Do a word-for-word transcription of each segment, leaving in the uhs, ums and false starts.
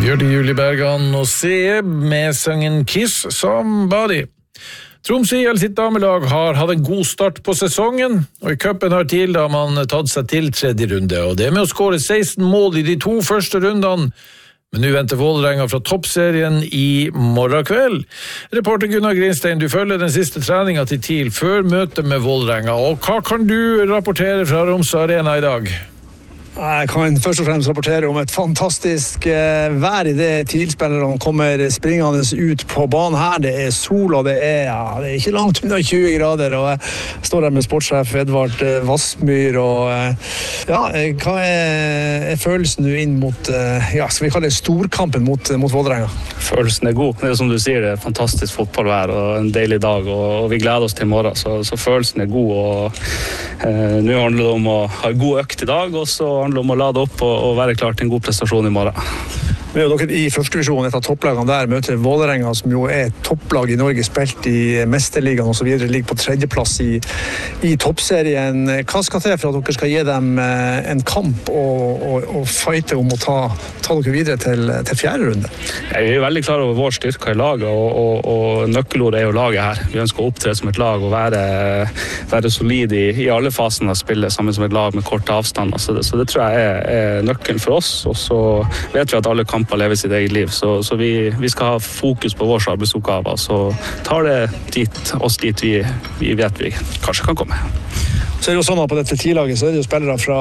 Bjørte Julie Bergan og Se med sangen Kiss Somebody. Tromsø I L sitt damelag har hatt en god start på sesongen, og I cupen har TIL da man tatt seg til tredje runde, og det med å skåre seksten mål I de to første rundene. Men nå venter Vålerenga fra toppserien I morgen kveld. Reporter Gunnar Grinstein, du følger den siste treningen til TIL før møtet med Vålerenga, og hva kan du rapportere fra Romsø Arena I dag? Jeg kan først og fremst rapportere om et fantastisk eh, vær I det TIL-spillerne kommer springende ut på banen her. Det er sol, og det er, ja, det er ikke langt under tjue grader, og jeg står der med sportssjef Edvard eh, Vassmyr, og eh, ja, hva er, er følelsen nå inn mot, eh, ja, skal vi kalle det storkampen mot, mot Vålerenga? Følelsen er god. Det er som du sier, det er fantastisk fotballvær og en deilig dag, og, og vi gleder oss til morgen, så, så følelsen er god, og eh, nå handler det om å ha en god økt I dag, og så handler om å lade opp og, og være klar til en god prestasjon I morgen. Nå er jo dere I første divisjon, et av topplagene der, møter Vålerenga, som jo er topplag I Norge, spilt I Mesterligaen og så videre, ligger på tredjeplass I, I toppserien. Hva skal til for at dere skal gi dem en kamp og, og, og fighte om å ta, ta dere videre til, til fjerde runde? Jeg er veldig klar over vår styrke I laget, og, og, og nøkkelordet er jo laget her. Vi ønsker å opptre som et lag og være, være solid I, I alle fasene av spillet, sammen som et lag med kort avstand. Så det, så det tror jeg er, er nøkkelen for oss, og så vet vi at alle kamper lever sitt eget liv, så, så vi, vi skal ha fokus på våre arbeidsoppgaver, så tar det dit, oss dit vi, vi vet vi kanskje kan komme. Så er det jo sånn at på dette TIL-laget så er det jo spillere fra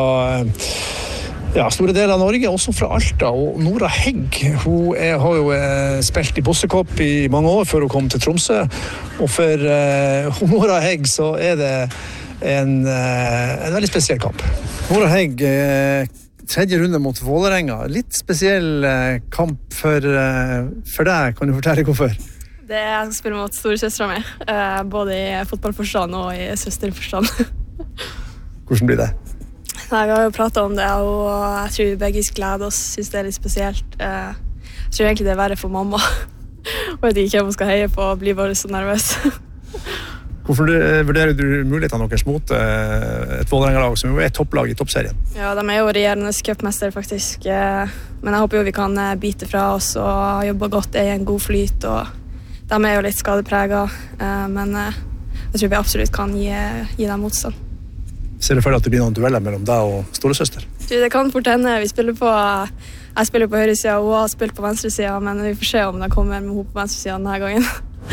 ja, store deler av Norge, også fra Alta, og Nora Hegg, hun er, har jo eh, spilt I Bossekopp I mange år før hun kom til Tromsø, og for eh, Nora Hegg så er det en, eh, en veldig spesiell kamp. Nora Hegg, eh, tredje runde mot Vålerenga, litt spesiell eh, kamp for, eh, for deg, kan du fortelle hvorfor? Det er jeg skal spille mot storesøstera mi, eh, både I fotballforstand og I søsterforstand. Hvordan blir det? Nei, vi har jo pratet om det, og jeg tror vi begge gleder oss, synes det er litt spesielt. Eh, jeg tror egentlig det er verre for mamma. Jeg vet ikke om hun skal heie på og bli bare så nervøs. Hvorfor vurderer du mulighetene deres mot et Vålerenga-lag som jo er topplag I toppserien? Ja, de er jo regjerende cupmester faktisk, men jeg håper jo vi kan bite fra oss og ha jobbet godt I en god flyt, og de er jo litt skadepreget, men jeg tror vi absolutt kan gi, gi dem motstand. Ser du for deg at det blir noen dueller mellom deg og storesøster? Det kan fort hende, vi spiller på, jeg spiller på høyre siden, og hun har spilt på venstre siden, men vi får se om de kommer med henne på venstre siden denne gangen.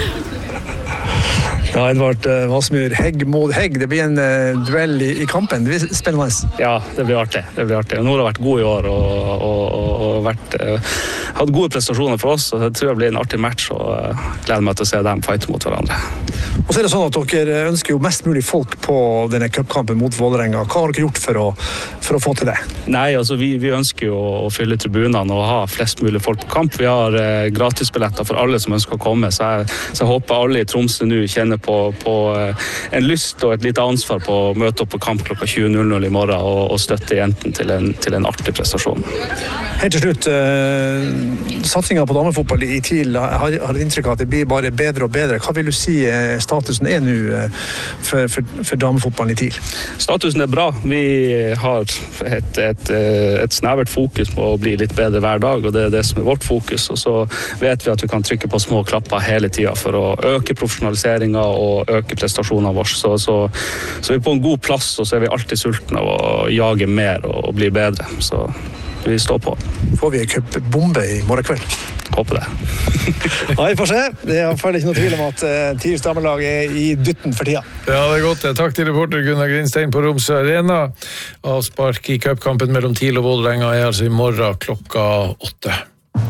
Ja, Edvard Vassmyr, Hegg mot Hegg, det blir en uh, duell I, I kampen, det blir spennende. Ja, det blir artig, det blir artig. Nora har vært god I år og, og, og, og vært, uh, hatt gode prestasjoner for oss, og det tror jeg blir en artig match, og uh, gleder meg til å se dem fighte mot hverandre. Og så er det sånn at dere ønsker jo mest mulig folk på denne cupkampen mot Vålerenga. Hva har dere gjort for å, for å få til det? Nei, altså vi, vi ønsker jo å fylle tribunene og ha flest mulig folk på kamp. Vi har uh, gratisbilletter for alle som ønsker å komme, så jeg, så jeg håper alle I Tromsø nå kjenner på, på uh, en lyst og et lite ansvar på å møte opp på kamp klokka tjue null null I morgen og, og støtte jenten til en, til en artig prestasjon. Helt til slutt, uh, satsingen på damefotball I TIL har, har inntrykk av at det blir bare bedre og bedre. Hva vil du si uh, statusen er nå uh, for, for, for damefotballen I TIL? Statusen er bra. Vi har et, et, et snevert fokus på å bli litt bedre hver dag, og det er det som er vårt fokus. Og så vet vi at vi kan trykke på små klapper hele tiden for å øke profesjonaliseringen og øke prestasjonene våre. Så, så, så er vi på en god plass, og så er vi alltid sultne av å jage mer og, og bli bedre. Så vi står på. Får vi en cupbombe I morgen kveld? Håper det. Ja, vi får se. Det er i hvert fall ikke noe tvil om at uh, TILs damelag er I dytten for tida. Ja, det er godt. Takk til reporter Gunnar Grinstein på Romsø Arena. Avspark I cupkampen mellom TIL og Vålerenga er altså I morgen klokka åtte.